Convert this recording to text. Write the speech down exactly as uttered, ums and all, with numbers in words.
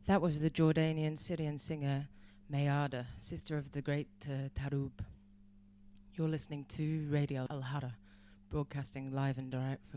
That was the Jordanian Syrian singer Mayada, sister of the great uh, Tarub. You're listening to Radio Al-Hara, broadcasting live and direct from